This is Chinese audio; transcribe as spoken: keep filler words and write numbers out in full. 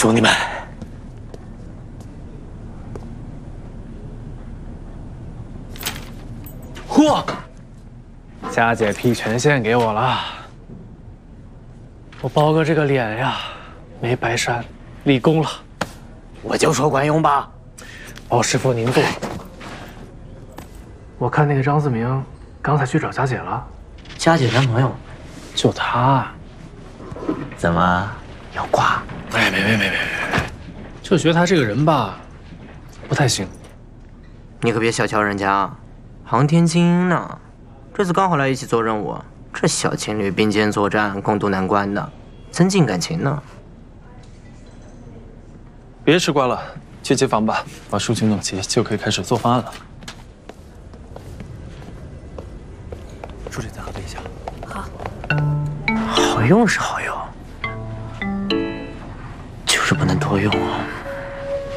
兄弟们，嚯！ 佳姐批权限给我了，我包哥这个脸呀，没白扇，立功了。 我就说管用吧。 包师傅您对。我看那个张自明刚才去找佳姐了， 佳姐男朋友， 就他。 怎么要挂？ 哎，没没没没没，就觉得他这个人吧，不太行。 你可别小瞧人家啊，航天精英呢，这次刚好来一起做任务，这小情侣并肩作战，共度难关的，增进感情呢。 别吃瓜了，去机房吧，把数据弄齐就可以开始做方案了。 助理再核对一下。好。好用是好用，就是不能多用啊。